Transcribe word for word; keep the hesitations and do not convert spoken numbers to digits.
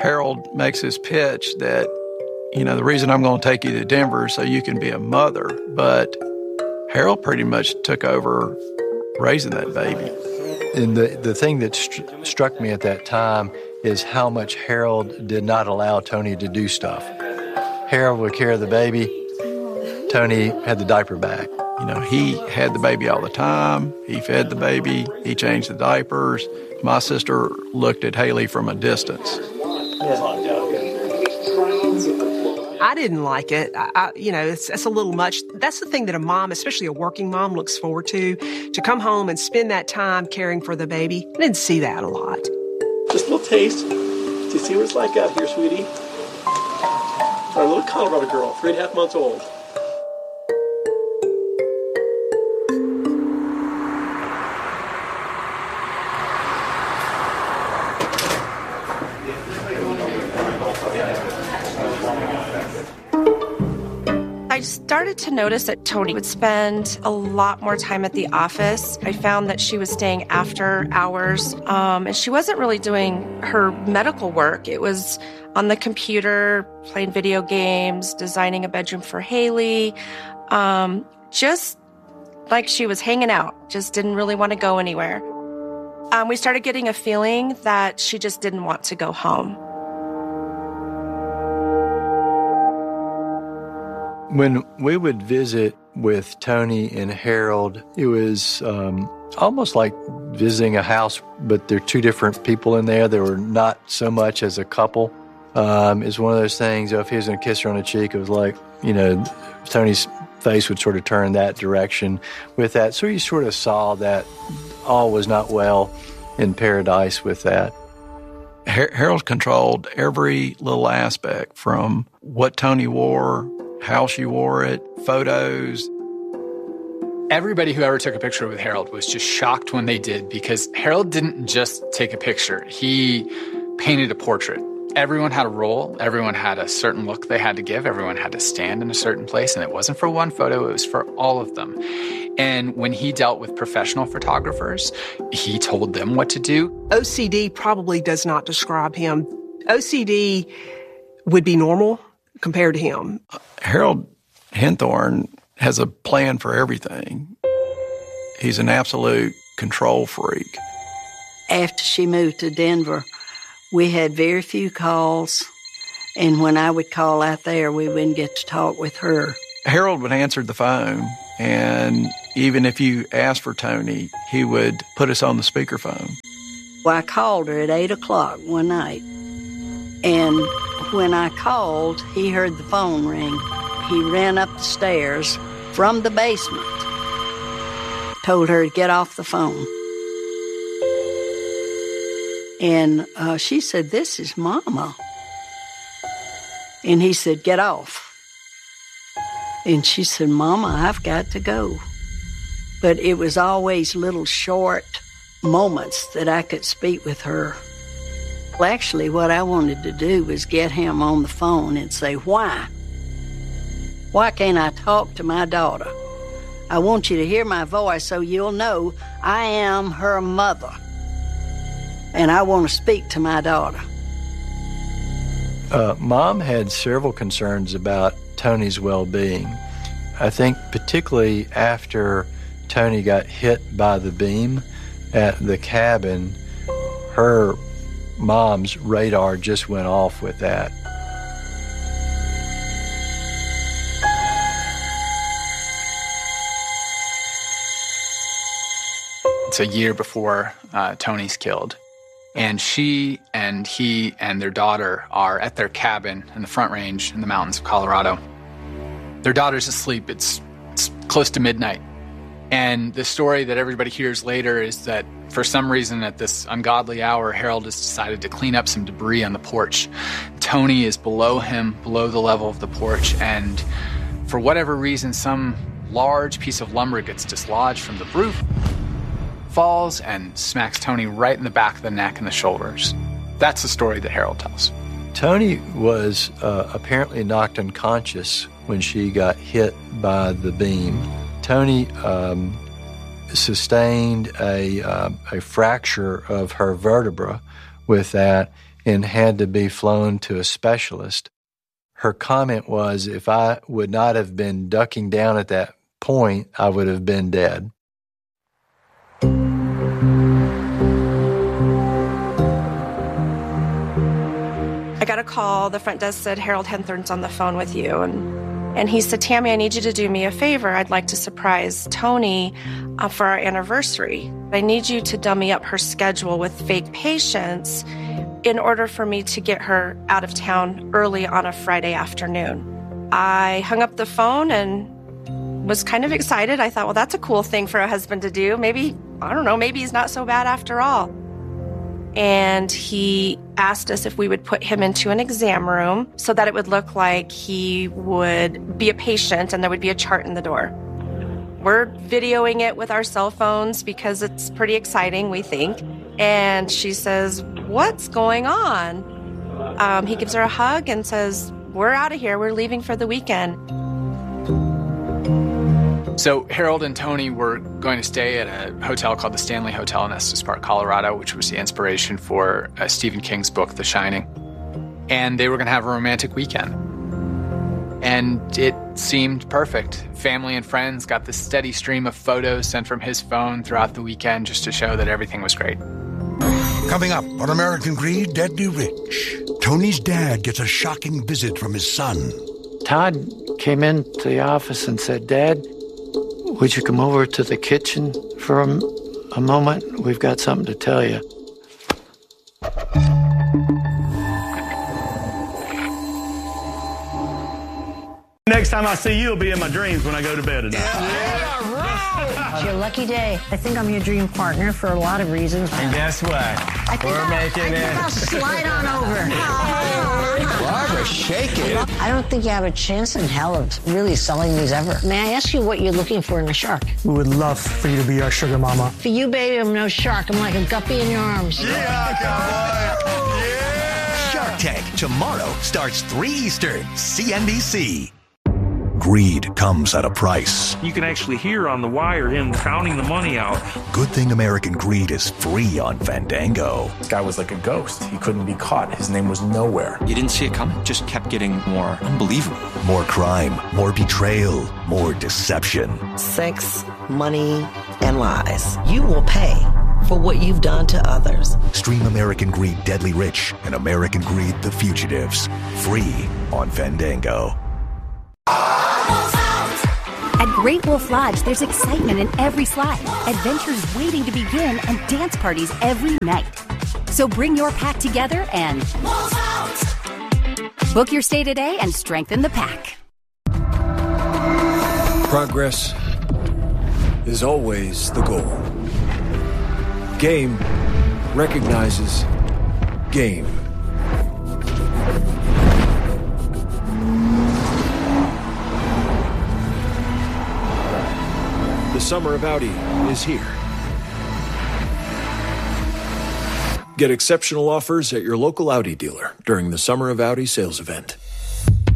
Harold makes his pitch that, you know, the reason I'm going to take you to Denver is so you can be a mother. But Harold pretty much took over raising that baby. And the, the thing that st- struck me at that time is how much Harold did not allow Tony to do stuff. Harold would carry the baby. Tony had the diaper bag. You know, he had the baby all the time. He fed the baby. He changed the diapers. My sister looked at Haley from a distance. I didn't like it. I, I, you know, it's, it's a little much. That's the thing that a mom, especially a working mom, looks forward to, to come home and spend that time caring for the baby. I didn't see that a lot. Just a little taste. Do you see what it's like out here, sweetie? Our little Colorado girl, three and a half months old. I started to notice that Tony would spend a lot more time at the office. I found that she was staying after hours, um, and she wasn't really doing her medical work. It was on the computer, playing video games, designing a bedroom for Haley, um, just like she was hanging out, just didn't really want to go anywhere. Um, we started getting a feeling that she just didn't want to go home. When we would visit with Tony and Harold, it was um, almost like visiting a house, but there are two different people in there. They were not so much as a couple. Um, it's one of those things, if he was going to kiss her on the cheek, it was like, you know, Tony's face would sort of turn that direction with that. So you sort of saw that all was not well in paradise with that. Harold controlled every little aspect, from what Tony wore, how she wore it, photos. Everybody who ever took a picture with Harold was just shocked when they did, because Harold didn't just take a picture. He painted a portrait. Everyone had a role. Everyone had a certain look they had to give. Everyone had to stand in a certain place. And it wasn't for one photo. It was for all of them. And when he dealt with professional photographers, he told them what to do. O C D probably does not describe him. O C D would be normal compared to him. Harold Henthorn has a plan for everything. He's an absolute control freak. After she moved to Denver, we had very few calls, and when I would call out there, we wouldn't get to talk with her. Harold would answer the phone, and even if you asked for Tony, he would put us on the speakerphone. Well, I called her at eight o'clock one night, and when I called, he heard the phone ring. He ran up the stairs from the basement, told her to get off the phone. And uh, she said, "This is Mama." And he said, "Get off." And she said, "Mama, I've got to go." But it was always little short moments that I could speak with her. Well, actually, what I wanted to do was get him on the phone and say, "Why? Why can't I talk to my daughter? I want you to hear my voice so you'll know I am her mother. And I want to speak to my daughter." Uh, Mom had several concerns about Tony's well-being. I think particularly after Tony got hit by the beam at the cabin, her mom's radar just went off with that. It's a year before uh, Tony's killed. And she and he and their daughter are at their cabin in the Front Range in the mountains of Colorado. Their daughter's asleep. It's, it's close to midnight. And the story that everybody hears later is that for some reason at this ungodly hour, Harold has decided to clean up some debris on the porch. Tony is below him, below the level of the porch, and for whatever reason, some large piece of lumber gets dislodged from the roof, falls, and smacks Tony right in the back of the neck and the shoulders. That's the story that Harold tells. Tony was uh, apparently knocked unconscious when she got hit by the beam. Tony um, sustained a, uh, a fracture of her vertebra with that, and had to be flown to a specialist. Her comment was, if I would not have been ducking down at that point, I would have been dead. I got a call. The front desk said, Harold Henthorn's on the phone with you. And, and he said, Tammy, I need you to do me a favor. I'd like to surprise Tony uh, for our anniversary. I need you to dummy up her schedule with fake patients in order for me to get her out of town early on a Friday afternoon. I hung up the phone and was kind of excited. I thought, well, that's a cool thing for a husband to do. Maybe, I don't know, maybe he's not so bad after all. And he asked us if we would put him into an exam room so that it would look like he would be a patient and there would be a chart in the door. We're videoing it with our cell phones because it's pretty exciting, we think. And she says, what's going on? Um, he gives her a hug and says, we're out of here. We're leaving for the weekend. So Harold and Tony were going to stay at a hotel called the Stanley Hotel in Estes Park, Colorado, which was the inspiration for uh, Stephen King's book, The Shining. And they were going to have a romantic weekend. And it seemed perfect. Family and friends got this steady stream of photos sent from his phone throughout the weekend just to show that everything was great. Coming up on American Greed, Deadly Rich, Tony's dad gets a shocking visit from his son. Todd came into the office and said, Dad, would you come over to the kitchen for a, a moment? We've got something to tell you. Next time I see you, it'll be in my dreams when I go to bed at night. Yeah, right. It's your lucky day. I think I'm your dream partner for a lot of reasons. And guess what? I think We're I'll, making I think it. I'll slide on over. Barbara, shake it. I don't think you have a chance in hell of really selling these ever. May I ask you what you're looking for in a shark? We would love for you to be our sugar mama. For you, baby, I'm no shark. I'm like a guppy in your arms. Yeah, cowboy. Yeah. Shark Tank, tomorrow starts three Eastern, C N B C. Greed comes at a price. You can actually hear on the wire him counting the money out. Good thing American Greed is free on Fandango. This guy was like a ghost. He couldn't be caught. His name was nowhere. You didn't see it coming. Just kept getting more unbelievable. More crime, more betrayal, more deception. Sex, money, and lies. You will pay for what you've done to others. Stream American Greed Deadly Rich and American Greed The Fugitives. Free on Fandango. At Great Wolf Lodge, there's excitement in every slide, adventures waiting to begin, and dance parties every night. So bring your pack together and book your stay today and strengthen the pack. Progress is always the goal. Game recognizes game. The summer of Audi is here. Get exceptional offers at your local Audi dealer during the Summer of Audi sales event.